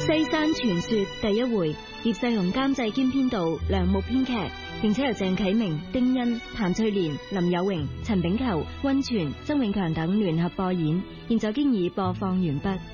西山傳說第一回，葉世雄監製兼編導，梁木編劇，並且由鄭啟明、丁欣、譚翠蓮、林有榮、陳炳球、溫泉、曾永強等聯合播演，現在經已播放完畢。